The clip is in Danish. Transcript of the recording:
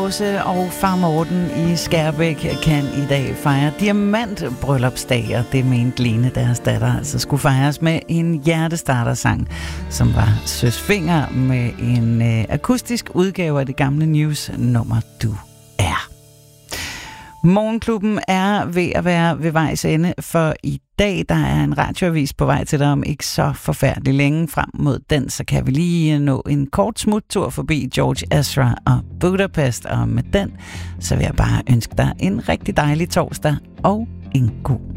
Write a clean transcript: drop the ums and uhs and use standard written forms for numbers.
Åse og far Morten i Skærbæk kan i dag fejre diamantbryllupsdag, og det mente Lene, deres datter, altså skulle fejres med en hjertestartersang, som var Søs Fenger med en akustisk udgave af det gamle News-nummer Du er. Morgenklubben er ved at være ved vejs ende for i dag. Der er en radioavis på vej til dig om ikke så forfærdeligt længe. Frem mod den, så kan vi lige nå en kort smuttur forbi George Ezra og Budapest. Og med den, så vil jeg bare ønske dig en rigtig dejlig torsdag og en god